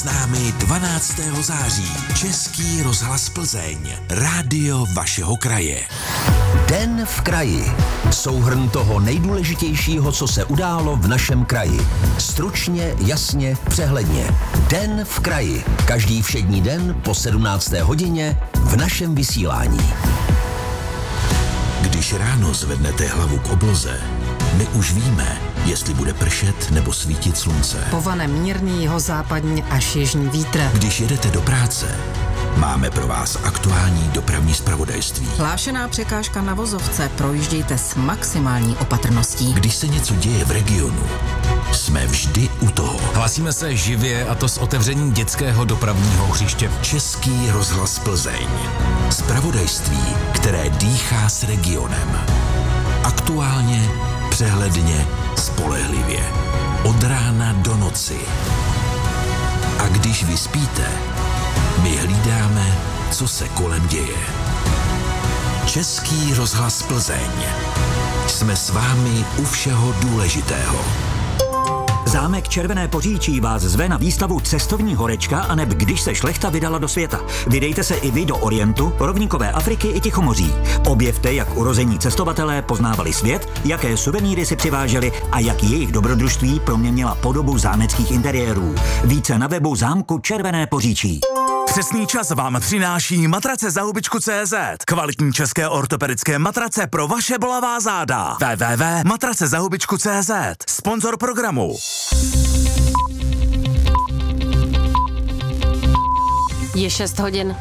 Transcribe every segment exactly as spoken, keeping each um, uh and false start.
s námi dvanáctého září. Český rozhlas Plzeň. Rádio vašeho kraje. Den v kraji. Souhrn toho nejdůležitějšího, co se událo v našem kraji. Stručně, jasně, přehledně. Den v kraji. Každý všední den po sedmnácté hodině v našem vysílání. Když ráno zvednete hlavu k obloze, my už víme, jestli bude pršet nebo svítit slunce. Povane mírný jihozápadní až jižní vítr. Když jedete do práce, máme pro vás aktuální dopravní zpravodajství. Hlášená překážka na vozovce, projíždějte s maximální opatrností. Když se něco děje v regionu, jsme vždy u toho. Hlásíme se živě, a to s otevřením dětského dopravního hřiště. Český rozhlas Plzeň. Zpravodajství, které dýchá s regionem. Aktuálně, přehledně, spolehlivě. Od rána do noci. A když vy spíte, my hlídáme, co se kolem děje. Český rozhlas Plzeň. Jsme s vámi u všeho důležitého. Zámek Červené Poříčí vás zve na výstavu Cestovní horečka aneb Když se šlechta vydala do světa. Vydejte se i vy do Orientu, rovníkové Afriky i Tichomoří. Objevte, jak urození cestovatelé poznávali svět, jaké suvenýry si přiváželi a jak jejich dobrodružství proměnila podobu zámeckých interiérů. Více na webu zámku Červené Poříčí. Přesný čas vám přináší matrace za hubičku tečka cé zet. Kvalitní české ortopedické matrace pro vaše bolavá záda. w w w tečka matrace za hubičku tečka cé zet. Sponzor programu. Je šest hodin.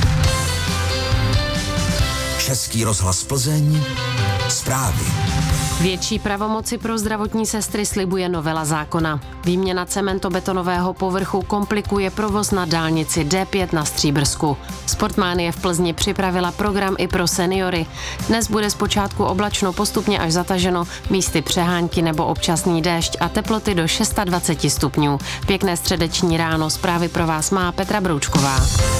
Český rozhlas Plzeň. Zprávy. Větší pravomoci pro zdravotní sestry slibuje novela zákona. Výměna cementobetonového povrchu komplikuje provoz na dálnici D pět na Stříbrsku. Sportmánie v Plzni připravila program i pro seniory. Dnes bude zpočátku oblačno, postupně až zataženo, místy přehánky nebo občasný déšť a teploty do dvacet šest stupňů. Pěkné středeční ráno, zprávy pro vás má Petra Broučková.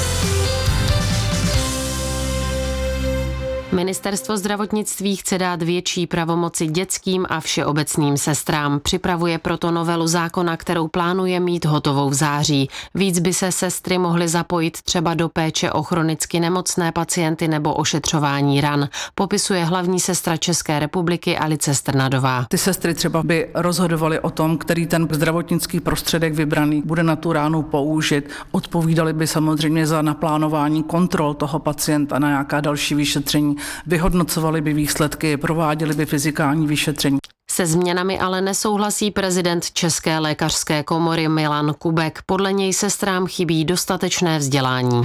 Ministerstvo zdravotnictví chce dát větší pravomoci dětským a všeobecným sestrám. Připravuje proto novelu zákona, kterou plánuje mít hotovou v září. Víc by se sestry mohly zapojit třeba do péče o chronicky nemocné pacienty nebo ošetřování ran. Popisuje hlavní sestra České republiky Alice Strnadová. Ty sestry třeba by rozhodovaly o tom, který ten zdravotnický prostředek vybraný bude na tu ránu použit. Odpovídali by samozřejmě za naplánování kontrol toho pacienta na nějaká další vyšetření. Vyhodnocovali by výsledky, prováděli by fyzikální vyšetření. Se změnami ale nesouhlasí prezident České lékařské komory Milan Kubek. Podle něj sestrám chybí dostatečné vzdělání.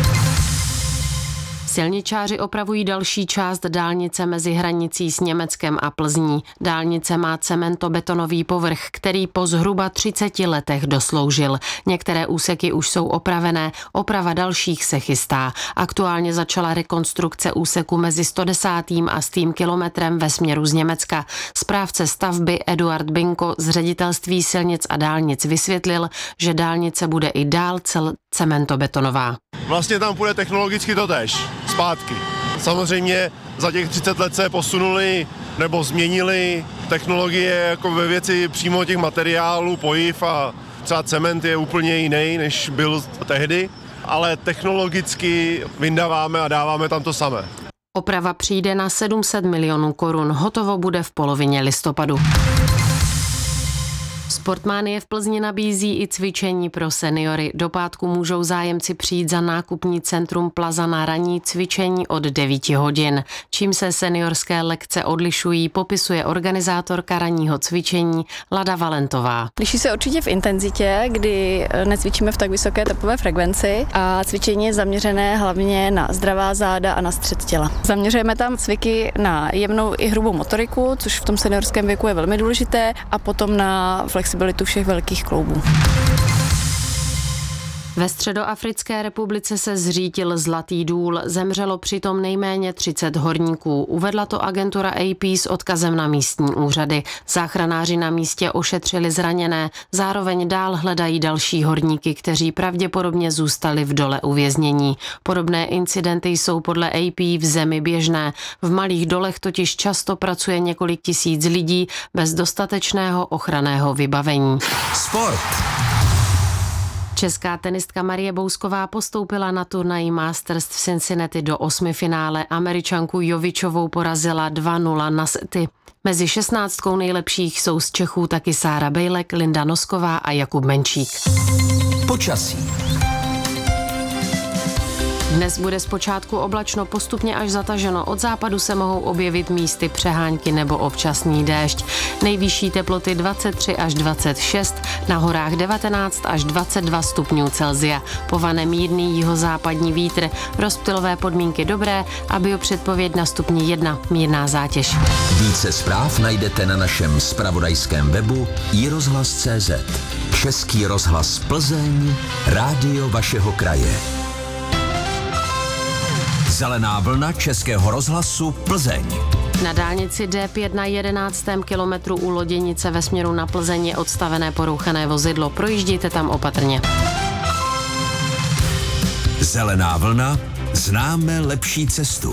Silničáři opravují další část dálnice mezi hranicí s Německem a Plzní. Dálnice má cementobetonový povrch, který po zhruba třiceti letech dosloužil. Některé úseky už jsou opravené, oprava dalších se chystá. Aktuálně začala rekonstrukce úseku mezi sto desátým a stým kilometrem ve směru z Německa. Správce stavby Eduard Binko z ředitelství silnic a dálnic vysvětlil, že dálnice bude i dál cel cementobetonová. Vlastně tam půjde technologicky totéž, zpátky. Samozřejmě za těch třicet let se posunuli nebo změnili technologie jako ve věci přímo těch materiálů, pojiv a třeba cement je úplně jiný, než byl tehdy, ale technologicky vyndáváme a dáváme tam to samé. Oprava přijde na sedm set milionů korun, hotovo bude v polovině listopadu. Sportmánie v Plzni nabízí i cvičení pro seniory. Do pátku můžou zájemci přijít za nákupní centrum Plaza na ranní cvičení od devíti hodin. Čím se seniorské lekce odlišují, popisuje organizátorka ranního cvičení Lada Valentová. Liší se určitě v intenzitě, kdy necvičíme v tak vysoké tepové frekvenci a cvičení je zaměřené hlavně na zdravá záda a na střed těla. Zaměřujeme tam cviky na jemnou i hrubou motoriku, což v tom seniorském věku je velmi důležité, a potom na flexibilitu všech velkých kloubů. Ve Středoafrické republice se zřítil Zlatý důl, zemřelo přitom nejméně třicet horníků. Uvedla to agentura A P s odkazem na místní úřady. Záchranáři na místě ošetřili zraněné, zároveň dál hledají další horníky, kteří pravděpodobně zůstali v dole uvěznění. Podobné incidenty jsou podle A P v zemi běžné. V malých dolech totiž často pracuje několik tisíc lidí bez dostatečného ochranného vybavení. Sport. Česká tenistka Marie Bousková postoupila na turnaj Masters v Cincinnati do osmifinále. Američanku Jovičovou porazila dva nula na sety. Mezi šestnáctkou nejlepších jsou z Čechů taky Sára Bejlek, Linda Nosková a Jakub Menčík. Počasí. Dnes bude zpočátku oblačno, postupně až zataženo. Od západu se mohou objevit místy přehánky nebo občasný déšť. Nejvyšší teploty dvacet tři až dvacet šest, na horách devatenáct až dvacet dva stupňů Celsia. Povane mírný jihozápadní vítr, rozptylové podmínky dobré a biopředpověď na stupni jedna, mírná zátěž. Více zpráv najdete na našem zpravodajském webu i rozhlas tečka cé zet. Český rozhlas Plzeň, rádio vašeho kraje. Zelená vlna Českého rozhlasu Plzeň. Na dálnici D pět na jedenáctém kilometru u Loděnice ve směru na Plzeň je odstavené porouchané vozidlo. Projíždějte tam opatrně. Zelená vlna, známe lepší cestu.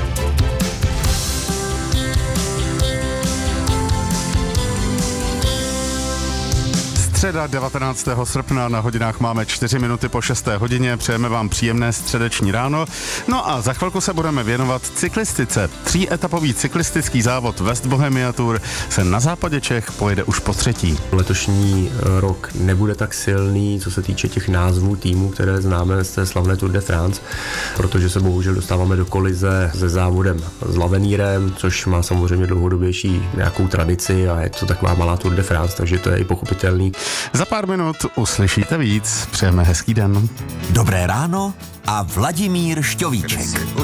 Středa devatenáctého srpna, na hodinách máme čtyři minuty po šesté hodině, přejeme vám příjemné středeční ráno. No a za chvilku se budeme věnovat cyklistice. Tříetapový cyklistický závod West Bohemia Tour se na západě Čech pojede už po třetí. Letošní rok nebude tak silný, co se týče těch názvů týmů, které známe z té slavné Tour de France, protože se bohužel dostáváme do kolize se závodem s Lavenírem, což má samozřejmě dlouhodobější nějakou tradici a je to taková malá Tour de France, takže to je i pochopitelný. Za pár minut uslyšíte víc. Přejeme hezký den. Dobré ráno a Vladimír Šťovíček.